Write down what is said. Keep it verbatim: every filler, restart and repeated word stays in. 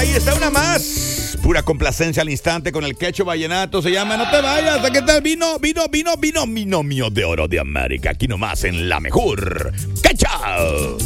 ahí está una más. Pura complacencia al instante con el quecho vallenato. Se llama No te vayas. Aquí está el vino, vino, vino, vino, binomio de oro de América. Aquí nomás en La Mejor. ¡Quecha!